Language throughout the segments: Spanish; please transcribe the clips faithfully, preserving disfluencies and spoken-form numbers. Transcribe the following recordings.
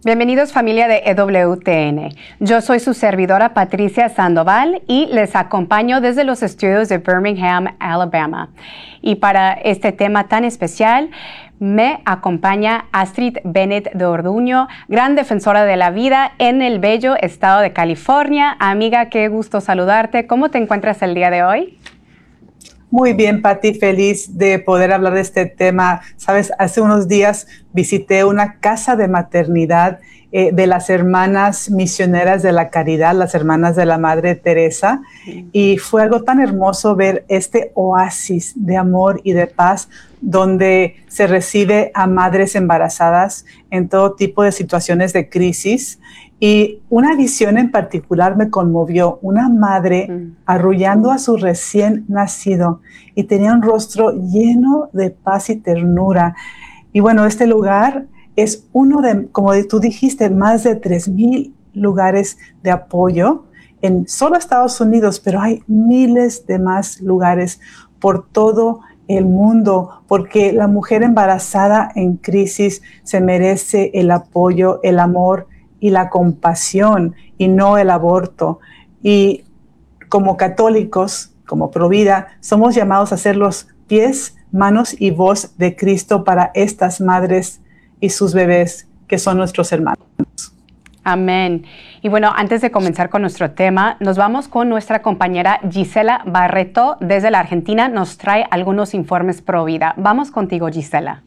Bienvenidos familia de E W T N. Yo soy su servidora Patricia Sandoval y les acompaño desde los estudios de Birmingham, Alabama. Y para este tema tan especial me acompaña Astrid Bennett de Orduño, gran defensora de la vida en el bello estado de California. Amiga, qué gusto saludarte. ¿Cómo te encuentras el día de hoy? Muy bien, Pati, feliz de poder hablar de este tema. Sabes, hace unos días visité una casa de maternidad eh, de las hermanas misioneras de la caridad, las hermanas de la Madre Teresa, y fue algo tan hermoso ver este oasis de amor y de paz donde se recibe a madres embarazadas en todo tipo de situaciones de crisis. Y una visión en particular me conmovió, una madre mm. arrullando a su recién nacido y tenía un rostro lleno de paz y ternura. Y bueno, este lugar es uno de, como tú dijiste, más de tres mil lugares de apoyo en solo Estados Unidos, pero hay miles de más lugares por todo el mundo, porque la mujer embarazada en crisis se merece el apoyo, el amor y la compasión, y no el aborto. Y como católicos, como Provida, somos llamados a ser los pies, manos y voz de Cristo para estas madres y sus bebés, que son nuestros hermanos. Amén. Y bueno, antes de comenzar con nuestro tema, nos vamos con nuestra compañera Gisela Barreto desde la Argentina. Nos trae algunos informes Provida. Vamos contigo, Gisela.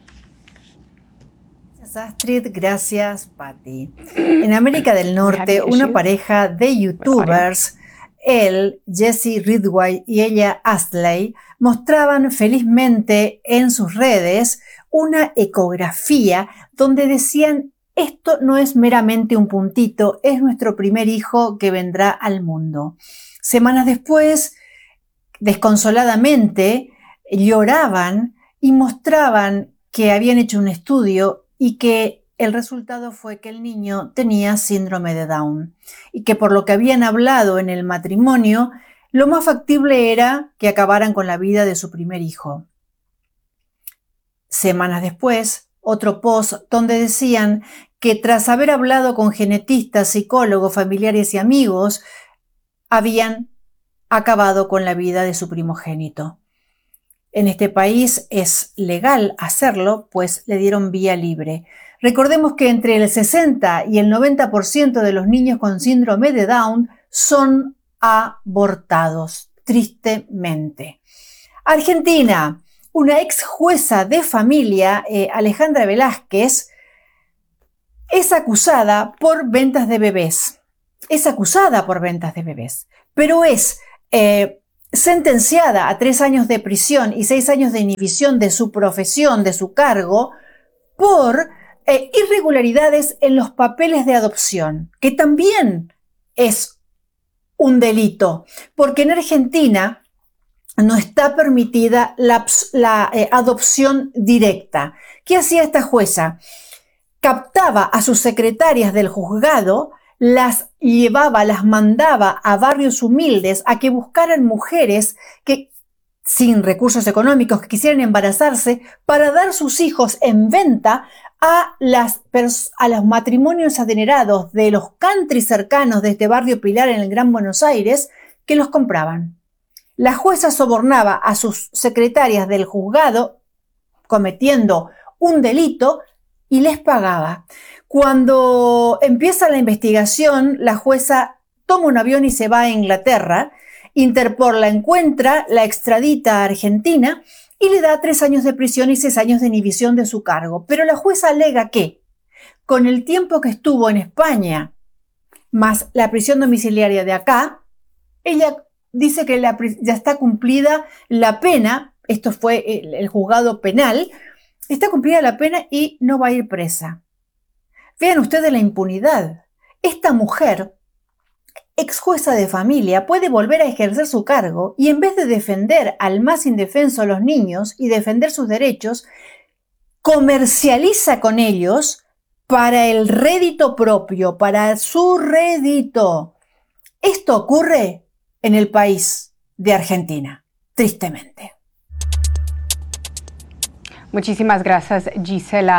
Astrid, gracias, Patti. En América del Norte, una pareja de youtubers, él, Jesse Ridgway y ella, Astley, mostraban felizmente en sus redes una ecografía donde decían: esto no es meramente un puntito, es nuestro primer hijo que vendrá al mundo. Semanas después, desconsoladamente, lloraban y mostraban que habían hecho un estudio y que el resultado fue que el niño tenía síndrome de Down y que por lo que habían hablado en el matrimonio, lo más factible era que acabaran con la vida de su primer hijo. Semanas después, otro post donde decían que tras haber hablado con genetistas, psicólogos, familiares y amigos, habían acabado con la vida de su primogénito. En este país es legal hacerlo, pues le dieron vía libre. Recordemos que entre el sesenta y el noventa por ciento de los niños con síndrome de Down son abortados, tristemente. Argentina, una ex jueza de familia, eh, Alejandra Velázquez, es acusada por ventas de bebés. Es acusada por ventas de bebés, pero es Eh, sentenciada a tres años de prisión y seis años de inhibición de su profesión, de su cargo, por eh, irregularidades en los papeles de adopción, que también es un delito, porque en Argentina no está permitida la, la eh, adopción directa. ¿Qué hacía esta jueza? Captaba a sus secretarias del juzgado, las llevaba, las mandaba a barrios humildes a que buscaran mujeres que, sin recursos económicos, que quisieran embarazarse para dar sus hijos en venta a, las a los matrimonios adinerados de los country cercanos de este barrio Pilar en el Gran Buenos Aires, que los compraban. La jueza sobornaba a sus secretarias del juzgado cometiendo un delito y les pagaba. Cuando empieza la investigación, la jueza toma un avión y se va a Inglaterra. Interpol la encuentra, la extradita a Argentina y le da tres años de prisión y seis años de inhibición de su cargo. Pero la jueza alega que, con el tiempo que estuvo en España, más la prisión domiciliaria de acá, ella dice que la, ya está cumplida la pena, esto fue el, el juzgado penal, está cumplida la pena y no va a ir presa. Vean ustedes la impunidad. Esta mujer, ex jueza de familia, puede volver a ejercer su cargo y en vez de defender al más indefenso, a los niños, y defender sus derechos, comercializa con ellos para el rédito propio, para su rédito. Esto ocurre en el país de Argentina, tristemente. Muchísimas gracias, Gisela.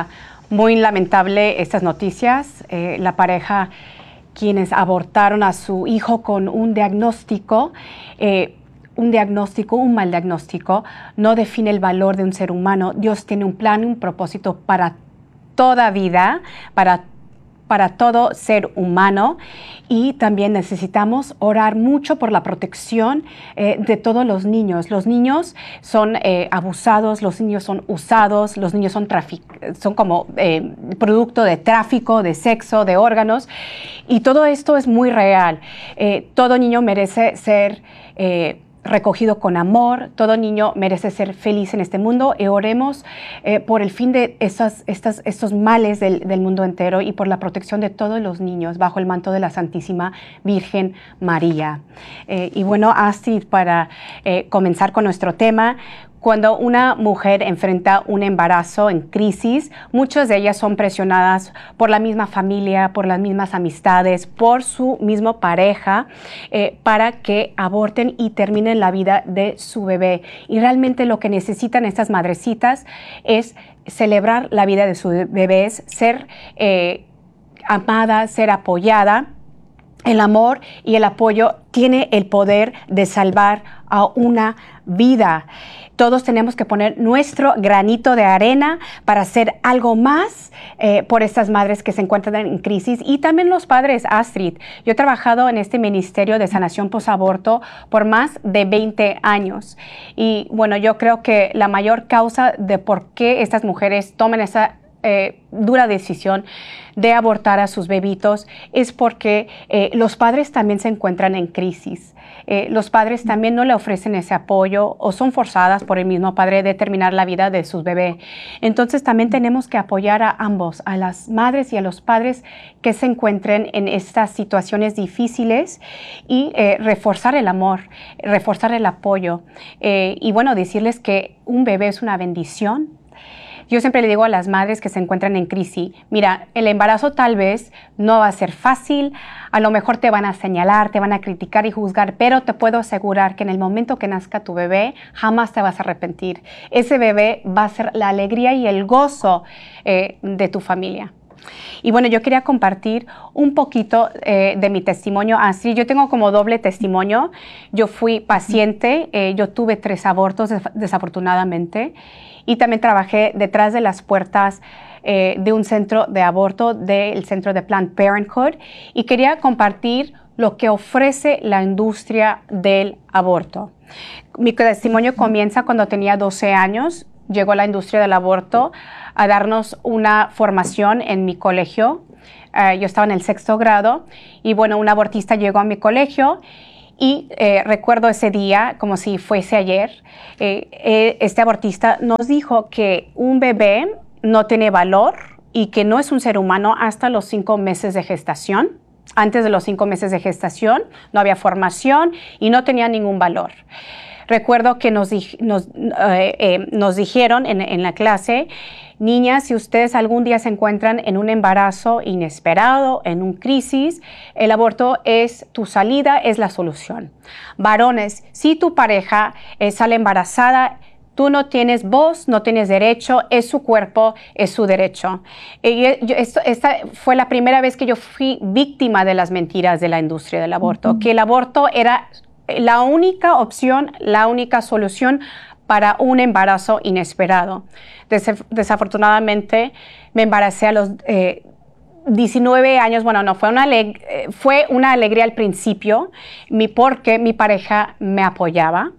muy lamentable estas noticias. Eh, la pareja quienes abortaron a su hijo con un diagnóstico, eh, un diagnóstico, un mal diagnóstico, no define el valor de un ser humano. Dios tiene un plan, un propósito para toda vida, para para todo ser humano, y también necesitamos orar mucho por la protección eh, de todos los niños. Los niños son eh, abusados, los niños son usados, los niños son, son como eh, producto de tráfico, de sexo, de órganos, y todo esto es muy real. Eh, todo niño merece ser eh, recogido con amor, todo niño merece ser feliz en este mundo, y oremos eh, por el fin de esas, estas, estos males del, del mundo entero y por la protección de todos los niños bajo el manto de la Santísima Virgen María. Eh, y bueno, Astrid, para eh, comenzar con nuestro tema, cuando una mujer enfrenta un embarazo en crisis, muchas de ellas son presionadas por la misma familia, por las mismas amistades, por su misma pareja, eh, para que aborten y terminen la vida de su bebé. Y realmente lo que necesitan estas madrecitas es celebrar la vida de sus bebés, ser eh, amada, ser apoyada. El amor y el apoyo tiene el poder de salvar a una vida. Todos tenemos que poner nuestro granito de arena para hacer algo más eh, por estas madres que se encuentran en crisis, y también los padres. Astrid, yo he trabajado en este ministerio de sanación posaborto por más de veinte años, y bueno, yo creo que la mayor causa de por qué estas mujeres toman esa Eh, dura decisión de abortar a sus bebitos es porque eh, los padres también se encuentran en crisis. Eh, los padres también no le ofrecen ese apoyo o son forzadas por el mismo padre de terminar la vida de sus bebés. Entonces también tenemos que apoyar a ambos, a las madres y a los padres que se encuentren en estas situaciones difíciles, y eh, reforzar el amor, reforzar el apoyo. Eh, y bueno, decirles que un bebé es una bendición. Yo siempre le digo a las madres que se encuentran en crisis, mira, el embarazo tal vez no va a ser fácil, a lo mejor te van a señalar, te van a criticar y juzgar, pero te puedo asegurar que en el momento que nazca tu bebé, jamás te vas a arrepentir. Ese bebé va a ser la alegría y el gozo eh, de tu familia. Y bueno, yo quería compartir un poquito eh, de mi testimonio. Así, yo tengo como doble testimonio. Yo fui paciente, eh, yo tuve tres abortos des desafortunadamente, y también trabajé detrás de las puertas eh, de un centro de aborto, del centro de Planned Parenthood, y quería compartir lo que ofrece la industria del aborto. Mi testimonio comienza cuando tenía doce años. Llegó la industria del aborto a darnos una formación en mi colegio. Uh, yo estaba en el sexto grado, y bueno, un abortista llegó a mi colegio, y eh, recuerdo ese día como si fuese ayer. Eh, eh, este abortista nos dijo que un bebé no tiene valor y que no es un ser humano hasta los cinco meses de gestación. Antes de los cinco meses de gestación no había formación y no tenía ningún valor. Recuerdo que nos, nos, eh, eh, nos dijeron en, en la clase, niñas, si ustedes algún día se encuentran en un embarazo inesperado, en una crisis, el aborto es tu salida, es la solución. Varones, si tu pareja eh, sale embarazada, tú no tienes voz, no tienes derecho, es su cuerpo, es su derecho. Y yo, esto, esta fue la primera vez que yo fui víctima de las mentiras de la industria del aborto, uh-huh. que el aborto era la única opción, la única solución para un embarazo inesperado. Des- desafortunadamente me embaracé a los eh, diecinueve años. Bueno, no, fue una, aleg- fue una alegría al principio, mi, porque mi pareja me apoyaba.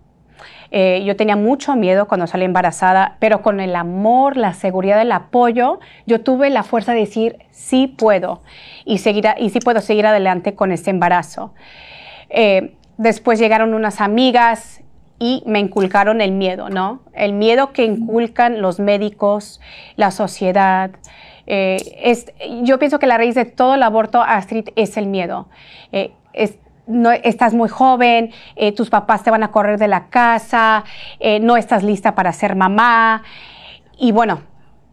Eh, yo tenía mucho miedo cuando salí embarazada, pero con el amor, la seguridad, el apoyo, yo tuve la fuerza de decir, sí puedo, y, seguir a- y sí puedo seguir adelante con este embarazo. Eh, Después llegaron unas amigas y me inculcaron el miedo, ¿no? El miedo que inculcan los médicos, la sociedad. Eh, es, yo pienso que la raíz de todo el aborto, Astrid, es el miedo. Eh, es, no, estás muy joven, eh, tus papás te van a correr de la casa, eh, no estás lista para ser mamá. Y bueno,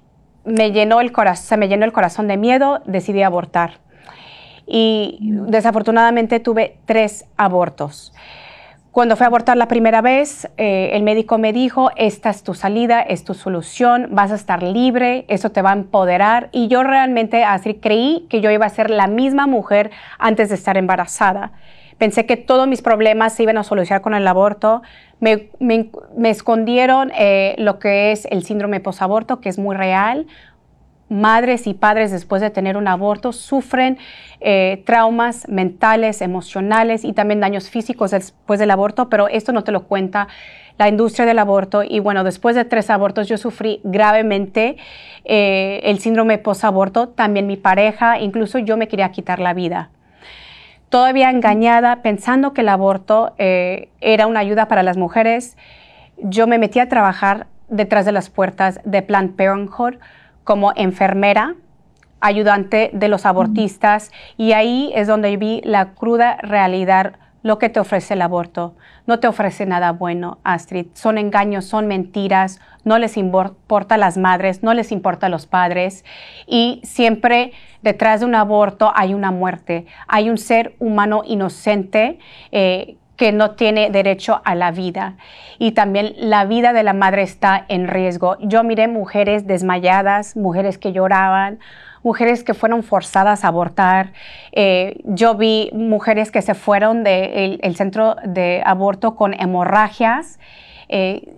me llenó el corazón, se me llenó el corazón de miedo, decidí abortar. Y desafortunadamente tuve tres abortos. Cuando fui a abortar la primera vez, eh, el médico me dijo, esta es tu salida, es tu solución, vas a estar libre, eso te va a empoderar. Y yo realmente así creí que yo iba a ser la misma mujer antes de estar embarazada. Pensé que todos mis problemas se iban a solucionar con el aborto. Me, me, me escondieron eh, lo que es el síndrome posaborto, que es muy real. Madres y padres después de tener un aborto sufren eh, traumas mentales, emocionales y también daños físicos después del aborto, pero esto no te lo cuenta la industria del aborto. Y bueno, después de tres abortos yo sufrí gravemente eh, el síndrome posaborto, también mi pareja, incluso yo me quería quitar la vida. Todavía engañada, pensando que el aborto eh, era una ayuda para las mujeres, yo me metí a trabajar detrás de las puertas de Planned Parenthood como enfermera, ayudante de los abortistas, y ahí es donde vi la cruda realidad, lo que te ofrece el aborto. No te ofrece nada bueno, Astrid. Son engaños, son mentiras, no les importa a las madres, no les importa a los padres, y siempre detrás de un aborto hay una muerte, hay un ser humano inocente eh, que no tiene derecho a la vida. Y también la vida de la madre está en riesgo. Yo miré mujeres desmayadas, mujeres que lloraban, mujeres que fueron forzadas a abortar. Eh, yo vi mujeres que se fueron del de centro de aborto con hemorragias. Eh,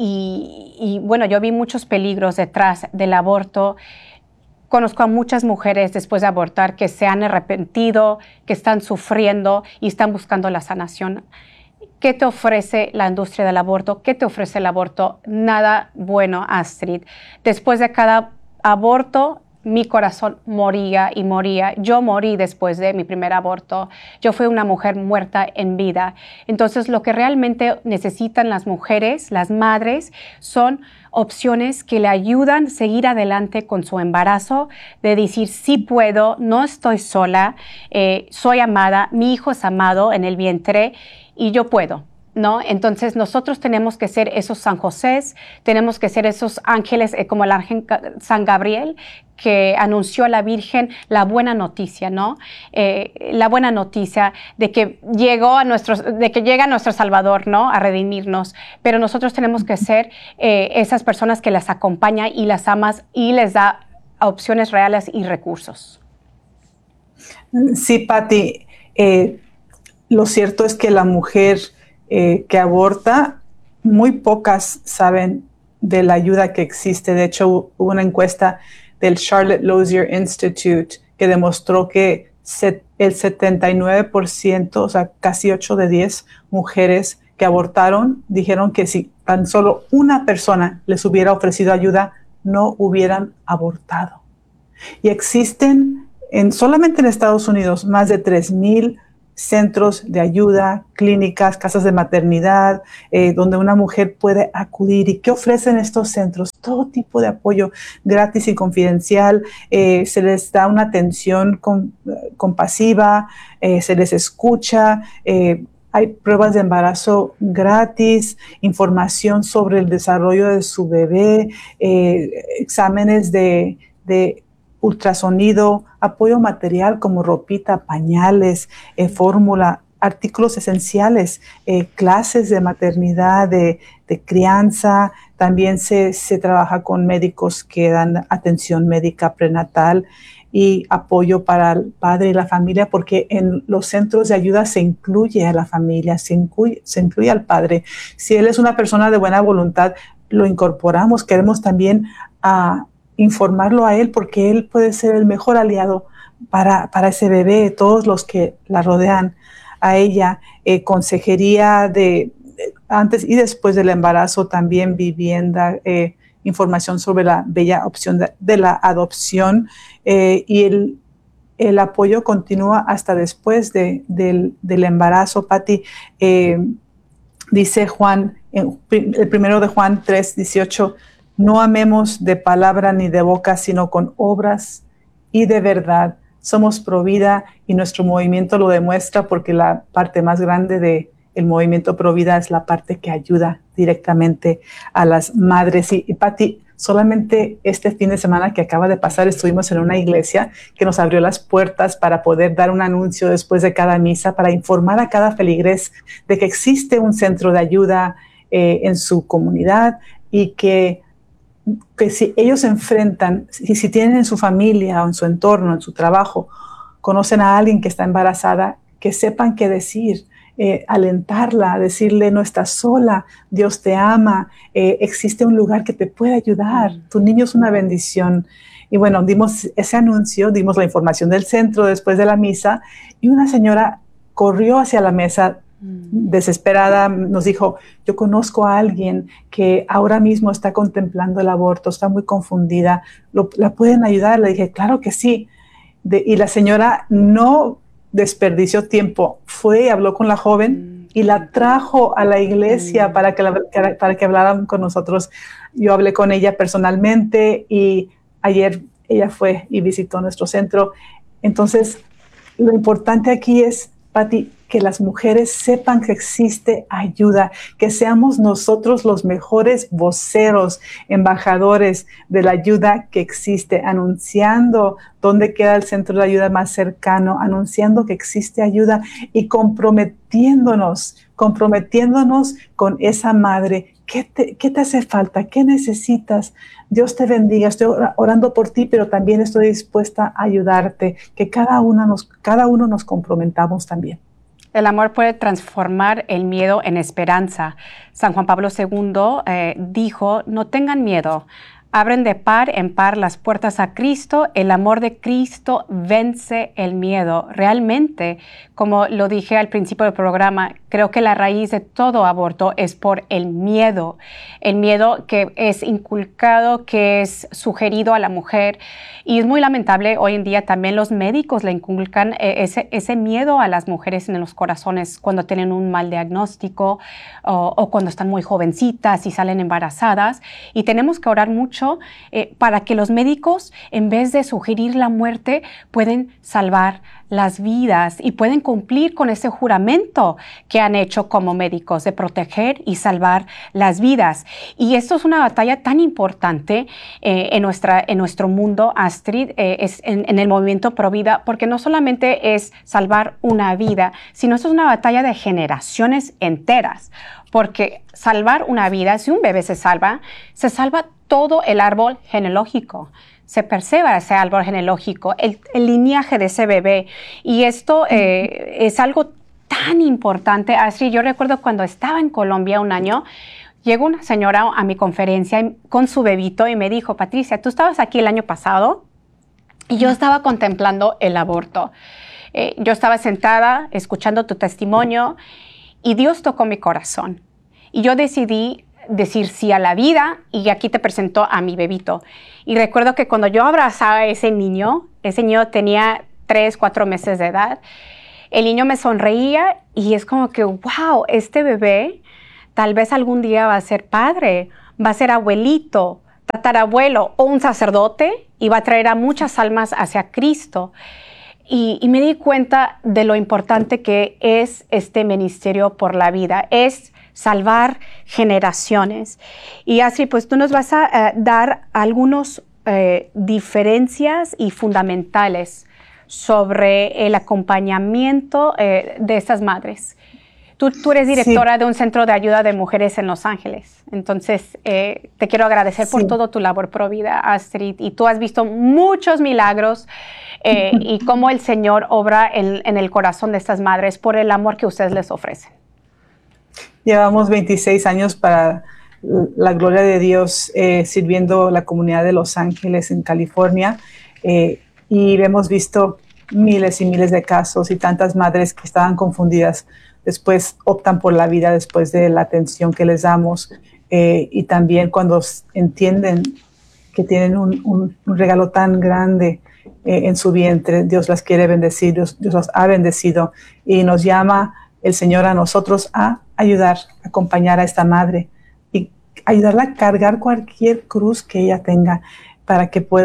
y, y bueno, yo vi muchos peligros detrás del aborto. Conozco a muchas mujeres después de abortar que se han arrepentido, que están sufriendo y están buscando la sanación. ¿Qué te ofrece la industria del aborto? ¿Qué te ofrece el aborto? Nada bueno, Astrid. Después de cada aborto, mi corazón moría y moría. Yo morí después de mi primer aborto. Yo fui una mujer muerta en vida. Entonces, lo que realmente necesitan las mujeres, las madres, son opciones que le ayudan a seguir adelante con su embarazo, de decir, sí puedo, no estoy sola, eh, soy amada, mi hijo es amado en el vientre y yo puedo, ¿no? Entonces nosotros tenemos que ser esos San Josés, tenemos que ser esos ángeles eh, como el ángel San Gabriel, que anunció a la Virgen la buena noticia, ¿no? Eh, la buena noticia de que llegó a nuestros, de que llega nuestro Salvador, ¿no? A redimirnos. Pero nosotros tenemos que ser eh, esas personas que las acompaña y las amas y les da opciones reales y recursos. Sí, Patti, eh, lo cierto es que la mujer eh, que aborta, muy pocas saben de la ayuda que existe. De hecho, hubo una encuesta del Charlotte Lozier Institute que demostró que el setenta y nueve por ciento, o sea, casi ocho de diez mujeres que abortaron, dijeron que si tan solo una persona les hubiera ofrecido ayuda, no hubieran abortado. Y existen en, solamente en Estados Unidos más de tres mil centros de ayuda, clínicas, casas de maternidad, eh, donde una mujer puede acudir. ¿Y qué ofrecen estos centros? Todo tipo de apoyo gratis y confidencial. Eh, se les da una atención con, compasiva, eh, se les escucha, eh, hay pruebas de embarazo gratis, información sobre el desarrollo de su bebé, eh, exámenes de, de ultrasonido, apoyo material como ropita, pañales, eh, fórmula, artículos esenciales, eh, clases de maternidad, de, de crianza. También se, se trabaja con médicos que dan atención médica prenatal y apoyo para el padre y la familia, porque en los centros de ayuda se incluye a la familia, se incluye, se incluye al padre. Si él es una persona de buena voluntad, lo incorporamos. Queremos también a informarlo a él, porque él puede ser el mejor aliado para, para ese bebé, todos los que la rodean a ella. Eh, consejería de, de antes y después del embarazo, también vivienda, eh, información sobre la bella opción de, de la adopción, eh, y el, el apoyo continúa hasta después de, del, del embarazo. Patti, eh, dice Juan, el primero de Juan tres dieciocho, no amemos de palabra ni de boca, sino con obras y de verdad. Somos Provida y nuestro movimiento lo demuestra, porque la parte más grande de el movimiento Provida es la parte que ayuda directamente a las madres. Y, y Patti, Solamente este fin de semana que acaba de pasar estuvimos en una iglesia que nos abrió las puertas para poder dar un anuncio después de cada misa, para informar a cada feligrés de que existe un centro de ayuda eh, en su comunidad y que, que si ellos se enfrentan, y si, si tienen en su familia o en su entorno, en su trabajo, conocen a alguien que está embarazada, que sepan qué decir. Eh, alentarla, decirle no estás sola, Dios te ama, eh, existe un lugar que te puede ayudar, tu niño es una bendición. Y bueno, dimos ese anuncio, dimos la información del centro después de la misa y una señora corrió hacia la mesa desesperada, nos dijo, yo conozco a alguien que ahora mismo está contemplando el aborto, está muy confundida, ¿Lo, ¿la pueden ayudar? Le dije, claro que sí. De, y la señora no desperdició tiempo, fue y habló con la joven y la trajo a la iglesia para que, la, para que hablaran con nosotros. Yo hablé con ella personalmente y ayer ella fue y visitó nuestro centro. Entonces, lo importante aquí es, Pati, que las mujeres sepan que existe ayuda, que seamos nosotros los mejores voceros, embajadores de la ayuda que existe, anunciando dónde queda el centro de ayuda más cercano, anunciando que existe ayuda y comprometiéndonos, comprometiéndonos con esa madre. ¿Qué te, qué te hace falta? ¿Qué necesitas? Dios te bendiga, estoy orando por ti, pero también estoy dispuesta a ayudarte, que cada, una nos, cada uno nos comprometamos también. El amor puede transformar el miedo en esperanza. San Juan Pablo segundo eh, dijo, no tengan miedo, abren de par en par las puertas a Cristo, el amor de Cristo vence el miedo. Realmente, como lo dije al principio del programa, creo que la raíz de todo aborto es por el miedo, el miedo que es inculcado, que es sugerido a la mujer. Y es muy lamentable, hoy en día también los médicos le inculcan ese, ese miedo a las mujeres en los corazones cuando tienen un mal diagnóstico o, o cuando están muy jovencitas y salen embarazadas. Y tenemos que orar mucho eh, para que los médicos, en vez de sugerir la muerte, pueden salvar las vidas y pueden cumplir con ese juramento que han hecho como médicos de proteger y salvar las vidas. Y esto es una batalla tan importante eh, en, nuestra, en nuestro mundo, Astrid, eh, es en, en el movimiento Pro Vida, porque no solamente es salvar una vida, sino esto es una batalla de generaciones enteras, porque salvar una vida, si un bebé se salva, se salva todo el árbol genealógico. Se preserva ese árbol genealógico, el, el lineaje de ese bebé. Y esto eh, es algo tan importante. Así, yo recuerdo cuando estaba en Colombia un año, llegó una señora a mi conferencia con su bebito y me dijo, Patricia, tú estabas aquí el año pasado y yo estaba contemplando el aborto. Eh, yo estaba sentada escuchando tu testimonio y Dios tocó mi corazón. Y yo decidí decir sí a la vida y aquí te presento a mi bebito. Y recuerdo que cuando yo abrazaba a ese niño, ese niño tenía tres, cuatro meses de edad, el niño me sonreía y es como que, wow, este bebé tal vez algún día va a ser padre, va a ser abuelito, tatarabuelo o un sacerdote y va a traer a muchas almas hacia Cristo. Y, y me di cuenta de lo importante que es este ministerio por la vida, es salvar generaciones. Y así, pues tú nos vas a uh, dar algunas uh, diferencias y fundamentales sobre el acompañamiento uh, de estas madres. Tú, tú eres directora sí. de un centro de ayuda de mujeres en Los Ángeles. Entonces, eh, te quiero agradecer sí. por todo tu labor Pro Vida, Astrid. Y tú has visto muchos milagros eh, y cómo el Señor obra en, en el corazón de estas madres por el amor que ustedes les ofrecen. Llevamos veintiséis años para la gloria de Dios eh, sirviendo la comunidad de Los Ángeles en California eh, y hemos visto miles y miles de casos y tantas madres que estaban confundidas después optan por la vida después de la atención que les damos eh, y también cuando entienden que tienen un, un, un regalo tan grande eh, en su vientre, Dios las quiere bendecir, Dios, Dios las ha bendecido y nos llama el Señor a nosotros a ayudar, a acompañar a esta madre y ayudarla a cargar cualquier cruz que ella tenga para que pueda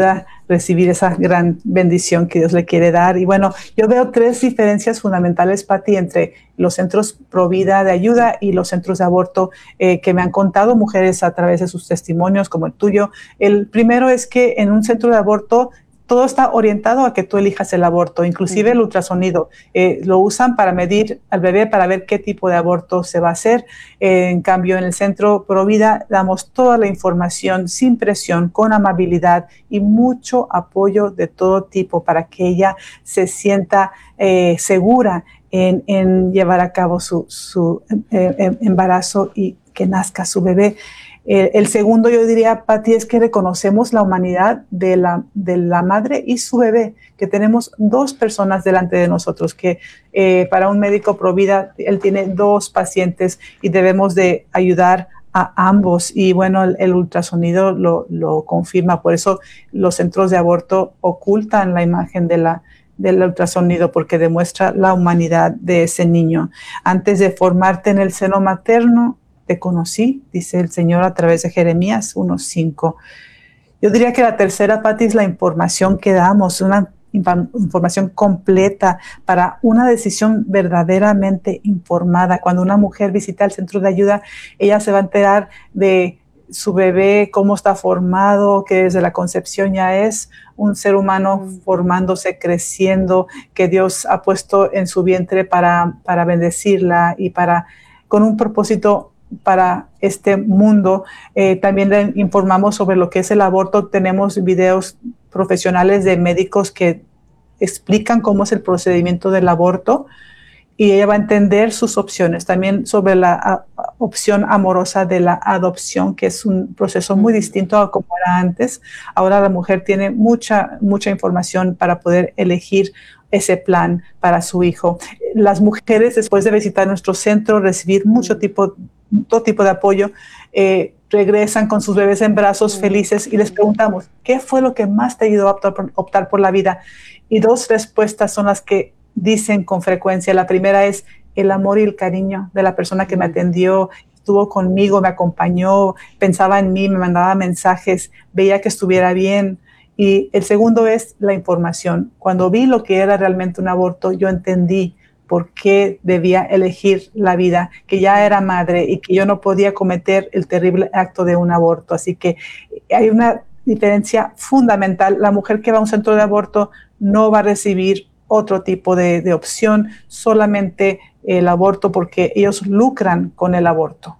recibir esa gran bendición que Dios le quiere dar. Y bueno, yo veo tres diferencias fundamentales, Pati, entre los centros Provida de ayuda y los centros de aborto eh, que me han contado mujeres a través de sus testimonios como el tuyo. El primero es que en un centro de aborto todo está orientado a que tú elijas el aborto, inclusive el ultrasonido. Eh, lo usan para medir al bebé, para ver qué tipo de aborto se va a hacer. Eh, en cambio, en el centro Provida damos toda la información sin presión, con amabilidad y mucho apoyo de todo tipo para que ella se sienta eh, segura en, en llevar a cabo su, su eh, embarazo y que nazca su bebé. Eh, el segundo, yo diría, Pati, es que reconocemos la humanidad de la, de la madre y su bebé, que tenemos dos personas delante de nosotros, que eh, para un médico Provida, él tiene dos pacientes y debemos de ayudar a ambos. Y bueno, el, el ultrasonido lo, lo confirma. Por eso los centros de aborto ocultan la imagen de la del ultrasonido, porque demuestra la humanidad de ese niño. Antes de formarte en el seno materno, te conocí, dice el Señor a través de Jeremías uno cinco. Yo diría que la tercera, Pati, es la información que damos, una información completa para una decisión verdaderamente informada. Cuando una mujer visita el centro de ayuda, ella se va a enterar de su bebé, cómo está formado, que desde la concepción ya es un ser humano formándose, creciendo, que Dios ha puesto en su vientre para, para bendecirla y para, con un propósito para este mundo. Eh, también le informamos sobre lo que es el aborto. Tenemos videos profesionales de médicos que explican cómo es el procedimiento del aborto y ella va a entender sus opciones. También sobre la a, opción amorosa de la adopción, que es un proceso muy distinto a como era antes. Ahora la mujer tiene mucha, mucha información para poder elegir ese plan para su hijo. Las mujeres, después de visitar nuestro centro, recibir mucho tipo, todo tipo de apoyo, eh, regresan con sus bebés en brazos felices y les preguntamos, ¿qué fue lo que más te ayudó a optar por, optar por la vida? Y dos respuestas son las que dicen con frecuencia. La primera es el amor y el cariño de la persona que me atendió, estuvo conmigo, me acompañó, pensaba en mí, me mandaba mensajes, veía que estuviera bien. Y el segundo es la información. Cuando vi lo que era realmente un aborto, yo entendí por qué debía elegir la vida, que ya era madre y que yo no podía cometer el terrible acto de un aborto. Así que hay una diferencia fundamental. La mujer que va a un centro de aborto no va a recibir otro tipo de, de opción, solamente el aborto, porque ellos lucran con el aborto.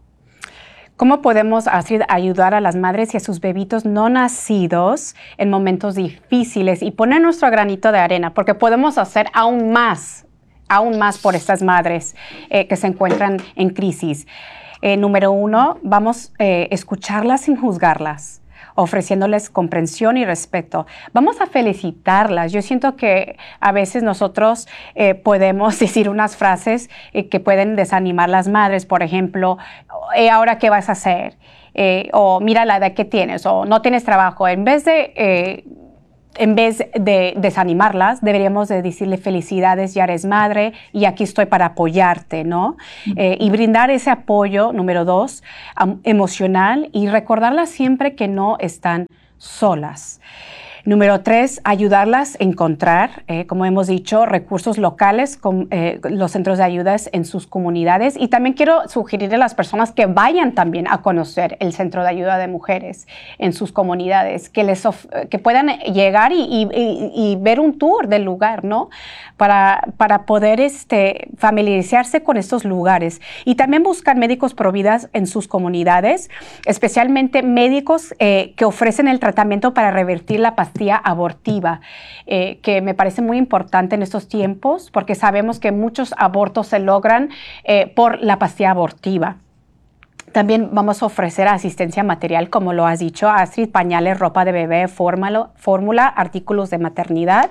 ¿Cómo podemos Astrid, ayudar a las madres y a sus bebitos no nacidos en momentos difíciles y poner nuestro granito de arena? Porque podemos hacer aún más, aún más por estas madres eh, que se encuentran en crisis. Eh, número uno, vamos a eh, escucharlas sin juzgarlas, ofreciéndoles comprensión y respeto. Vamos a felicitarlas. Yo siento que a veces nosotros eh, podemos decir unas frases eh, que pueden desanimar a las madres. Por ejemplo, ¿y ahora qué vas a hacer? Eh, o mira la edad que tienes, o no tienes trabajo. En vez de... Eh, En vez de desanimarlas, deberíamos de decirle felicidades, ya eres madre y aquí estoy para apoyarte, ¿no? Uh-huh. Eh, y brindar ese apoyo, número dos, um, emocional y recordarlas siempre que no están solas. Número tres, ayudarlas a encontrar, eh, como hemos dicho, recursos locales con eh, los centros de ayudas en sus comunidades. Y también quiero sugerirle a las personas que vayan también a conocer el Centro de Ayuda de Mujeres en sus comunidades, que, les of- que puedan llegar y, y, y, y ver un tour del lugar, ¿no? Para, para poder este, familiarizarse con estos lugares. Y también buscar médicos providas en sus comunidades, especialmente médicos eh, que ofrecen el tratamiento para revertir la pastilla abortiva, eh, que me parece muy importante en estos tiempos porque sabemos que muchos abortos se logran eh, por la pastilla abortiva. También vamos a ofrecer asistencia material, como lo has dicho, Astrid, pañales, ropa de bebé, fórmula, artículos de maternidad.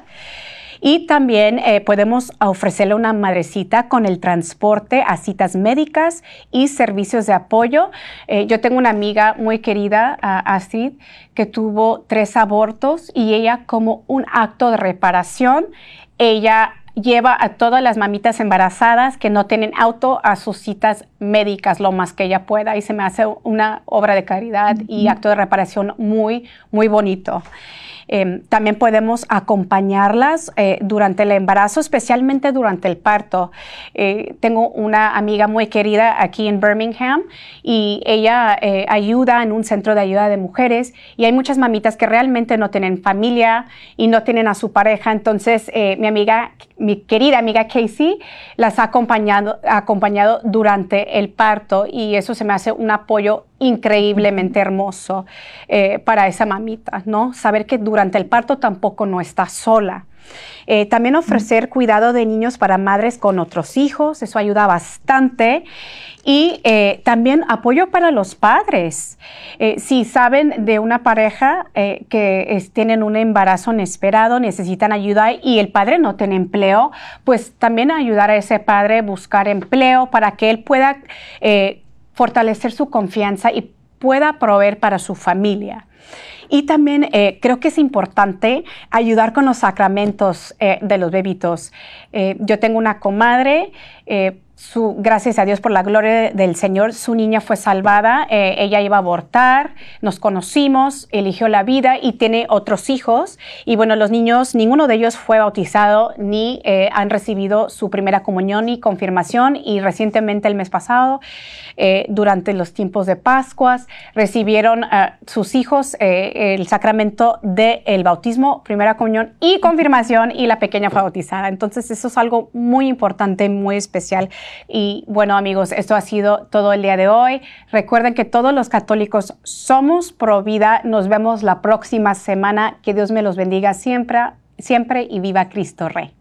Y también eh, podemos ofrecerle a una madrecita con el transporte a citas médicas y servicios de apoyo. Eh, yo tengo una amiga muy querida, uh, Astrid, que tuvo tres abortos y ella, como un acto de reparación, ella lleva a todas las mamitas embarazadas que no tienen auto a sus citas médicas lo más que ella pueda, y se me hace una obra de caridad y acto de reparación muy, muy bonito. Eh, también podemos acompañarlas eh, durante el embarazo, especialmente durante el parto. Eh, tengo una amiga muy querida aquí en Birmingham y ella eh, ayuda en un centro de ayuda de mujeres, y hay muchas mamitas que realmente no tienen familia y no tienen a su pareja. Entonces eh, mi amiga, mi querida amiga Casey las ha acompañado, acompañado durante el parto, y eso se me hace un apoyo increíblemente hermoso eh, para esa mamita, ¿no? Saber que durante el parto tampoco no está sola. Eh, también ofrecer cuidado de niños para madres con otros hijos, eso ayuda bastante. Y eh, también apoyo para los padres. Eh, si saben de una pareja eh, que es, tienen un embarazo inesperado, necesitan ayuda y el padre no tiene empleo, pues también ayudar a ese padre a buscar empleo para que él pueda eh, fortalecer su confianza y pueda proveer para su familia. Y también eh, creo que es importante ayudar con los sacramentos eh, de los bebitos. Eh, yo tengo una comadre, eh, Su, gracias a Dios, por la gloria del Señor, su niña fue salvada. Eh, ella iba a abortar, nos conocimos, eligió la vida y tiene otros hijos. Y bueno, los niños, ninguno de ellos fue bautizado ni eh, han recibido su primera comunión ni confirmación. Y recientemente, el mes pasado, eh, durante los tiempos de Pascuas, recibieron uh, sus hijos eh, el sacramento del bautismo, primera comunión y confirmación, y la pequeña fue bautizada. Entonces, eso es algo muy importante, muy especial. Y bueno, amigos, esto ha sido todo el día de hoy. Recuerden que todos los católicos somos pro vida. Nos vemos la próxima semana. Que Dios me los bendiga siempre, siempre, y viva Cristo Rey.